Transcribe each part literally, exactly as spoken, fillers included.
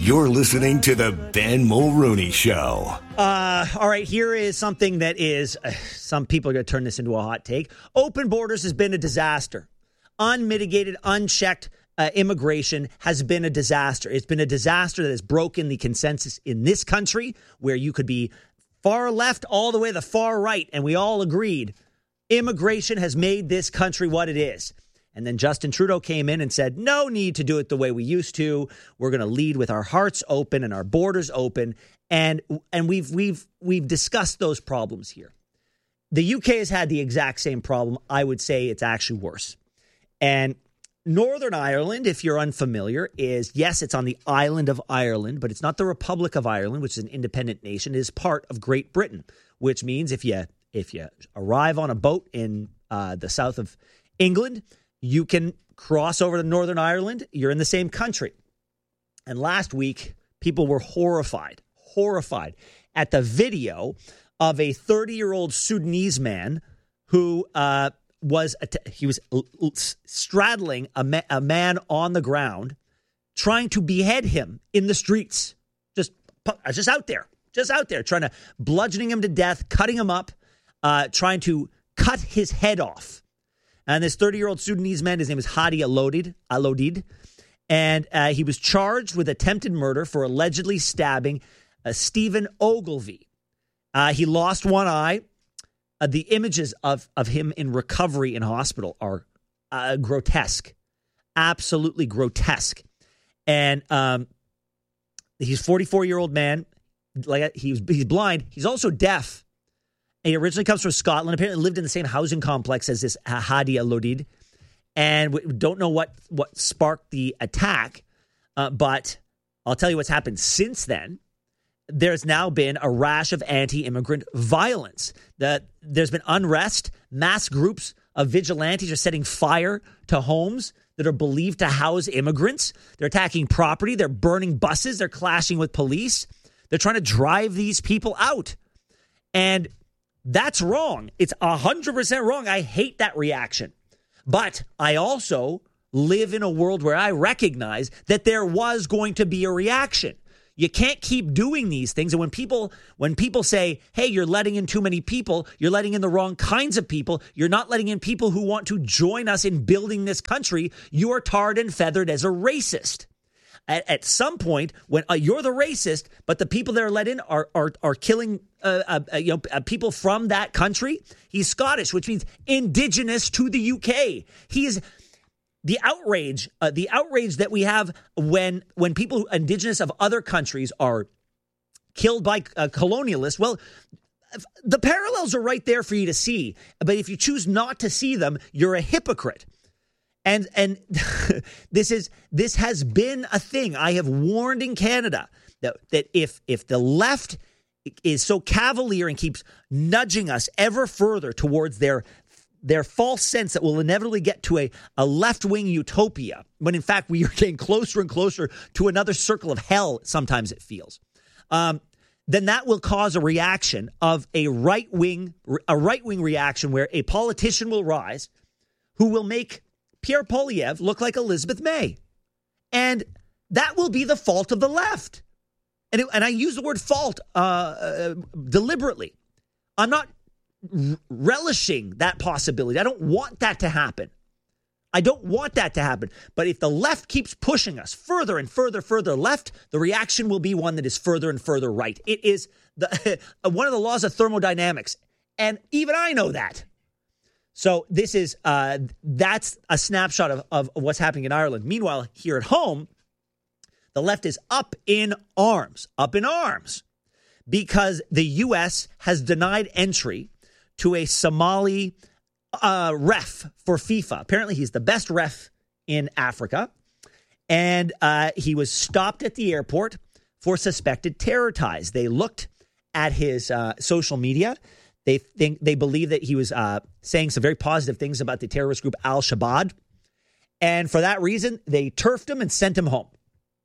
You're listening to the Ben Mulrooney Show. Uh, all right, here is something that is, uh, some people are going to turn this into a hot take. Open borders has been a disaster. Unmitigated, unchecked uh, immigration has been a disaster. It's been a disaster that has broken the consensus in this country, where you could be far left all the way to the far right, and we all agreed immigration has made this country what it is. And then Justin Trudeau came in and said, no need to do it the way we used to. We're going to lead with our hearts open and our borders open. And and we've we've we've discussed those problems here. The U K has had the exact same problem. I would say it's actually worse. And Northern Ireland, if you're unfamiliar, is, yes, it's on the island of Ireland, but it's not the Republic of Ireland, which is an independent nation. It is part of Great Britain, which means if you if you arrive on a boat in uh, the south of England, you can cross over to Northern Ireland. You're in the same country. And last week, people were horrified, horrified at the video of a thirty-year-old Sudanese man who uh, was he was straddling a, ma- a man on the ground, trying to behead him in the streets. Just, just out there, just out there, trying to bludgeoning him to death, cutting him up, uh, trying to cut his head off. And this thirty-year-old Sudanese man, his name is Hadi Alodid, Alodid, and uh, he was charged with attempted murder for allegedly stabbing uh, Stephen Ogilvie. Uh, he lost one eye. Uh, the images of, of him in recovery in hospital are uh, grotesque, absolutely grotesque. And um, he's a forty-four-year-old man. Like he was, he's blind. He's also deaf. He originally comes from Scotland, apparently lived in the same housing complex as this Hadi Alodid, and we don't know what, what sparked the attack, uh, but I'll tell you what's happened since then. There's now been a rash of anti-immigrant violence. The, there's been unrest. Mass groups of vigilantes are setting fire to homes that are believed to house immigrants. They're attacking property. They're burning buses. They're clashing with police. They're trying to drive these people out. And that's wrong. It's one hundred percent wrong. I hate that reaction. But I also live in a world where I recognize that there was going to be a reaction. You can't keep doing these things. And when people when people say, hey, you're letting in too many people, you're letting in the wrong kinds of people, you're not letting in people who want to join us in building this country, you are tarred and feathered as a racist. At, at some point, when uh, you're the racist, but the people that are let in are are, are killing uh, uh, you know uh, people from that country. He's Scottish, which means indigenous to the U K. He is the outrage, uh, the outrage that we have when when people who, indigenous of other countries are killed by uh, colonialists. Well, the parallels are right there for you to see. But if you choose not to see them, you're a hypocrite. And and this is this has been a thing. I have warned in Canada that that if if the left is so cavalier and keeps nudging us ever further towards their their false sense that we'll inevitably get to a, a left-wing utopia, when in fact we are getting closer and closer to another circle of hell, sometimes it feels, um, then that will cause a reaction of a right-wing a right-wing reaction where a politician will rise who will make Pierre Poilievre look like Elizabeth May. And that will be the fault of the left. And, it, and I use the word fault uh, uh, deliberately. I'm not r- relishing that possibility. I don't want that to happen. I don't want that to happen. But if the left keeps pushing us further and further, further left, the reaction will be one that is further and further right. It is the one of the laws of thermodynamics. And even I know that. So this is, uh, that's a snapshot of, of what's happening in Ireland. Meanwhile, here at home, the left is up in arms, up in arms, because the U S has denied entry to a Somali uh, ref for FIFA. Apparently, he's the best ref in Africa. And uh, he was stopped at the airport for suspected terror ties. They looked at his uh, social media. They think they believe that he was uh, saying some very positive things about the terrorist group Al-Shabaab. And for that reason, they turfed him and sent him home.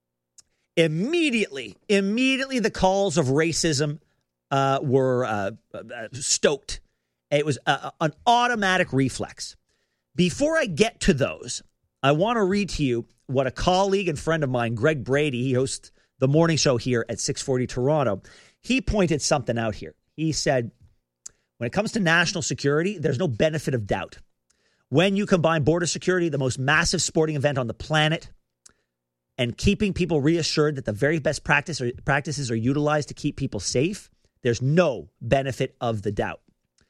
Immediately, immediately the calls of racism uh, were uh, uh, stoked. It was uh, an automatic reflex. Before I get to those, I want to read to you what a colleague and friend of mine, Greg Brady, he hosts the morning show here at six forty Toronto. He pointed something out here. He said, when it comes to national security, there's no benefit of doubt. When you combine border security, the most massive sporting event on the planet, and keeping people reassured that the very best practice or practices are utilized to keep people safe, there's no benefit of the doubt.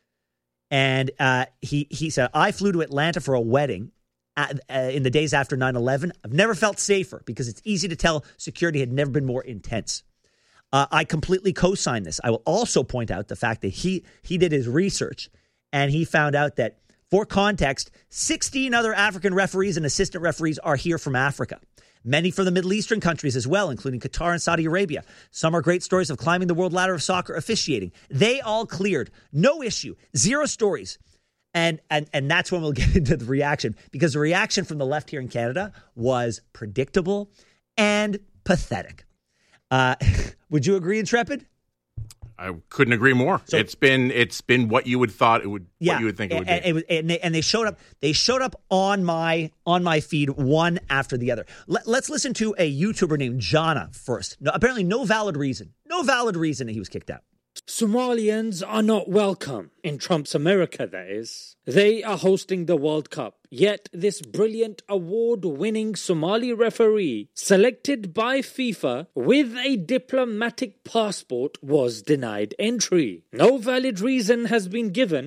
And uh, he, he said, I flew to Atlanta for a wedding at, uh, in the days after nine eleven. I've never felt safer because it's easy to tell security had never been more intense. Uh, I completely co-sign this. I will also point out the fact that he he did his research and he found out that, for context, sixteen other African referees and assistant referees are here from Africa. Many from the Middle Eastern countries as well, including Qatar and Saudi Arabia. Some are great stories of climbing the world ladder of soccer officiating. They all cleared. No issue. Zero stories. And and and that's when we'll get into the reaction, because the reaction from the left here in Canada was predictable and pathetic. Uh, would you agree, Intrepid? I couldn't agree more. So, it's been it's been what you would thought it would yeah, what you would think it would and, be. It was, and, they, and they showed up. They showed up on my on my feed one after the other. Let, let's listen to a YouTuber named Jana first. No, apparently, no valid reason. No valid reason that he was kicked out. Somalians are not welcome in Trump's America, that is. They are hosting the World Cup, yet this brilliant award-winning Somali referee, selected by FIFA with a diplomatic passport, was denied entry. No valid reason has been given.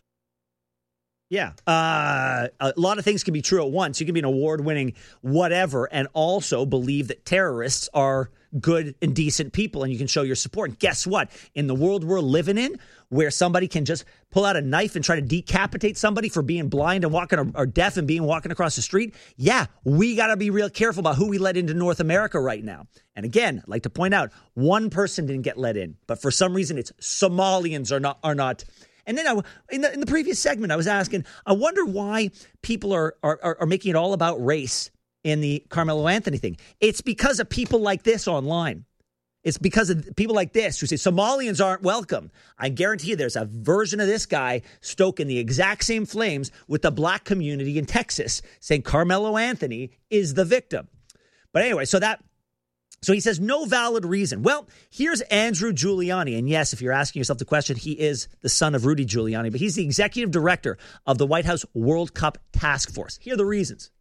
Yeah. Uh, a lot of things can be true at once. You can be an award-winning whatever and also believe that terrorists are good and decent people, and you can show your support. And guess what? In the world we're living in, where somebody can just pull out a knife and try to decapitate somebody for being blind and walking or, or deaf and being walking across the street, yeah, we got to be real careful about who we let into North America right now. And again, I'd like to point out, one person didn't get let in, but for some reason it's Somalians are not are not. And then I, in the in the previous segment, I was asking, I wonder why people are are, are making it all about race in the Carmelo Anthony thing. It's because of people like this online. It's because of people like this who say Somalians aren't welcome. I guarantee you there's a version of this guy stoking the exact same flames with the black community in Texas, saying Carmelo Anthony is the victim. But anyway, so that So he says no valid reason. Well, here's Andrew Giuliani. And yes, if you're asking yourself the question, he is the son of Rudy Giuliani, but he's the executive director of the White House World Cup Task Force. Here are the reasons.